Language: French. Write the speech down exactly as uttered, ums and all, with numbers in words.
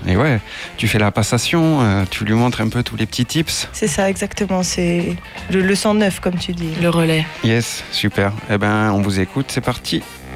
Et ouais, tu fais la passation, euh, tu lui montres un peu tous les petits tips. C'est ça, exactement. C'est le, le cent neuf, comme tu dis. Le relais. Yes, super. Eh ben, on vous écoute, c'est parti.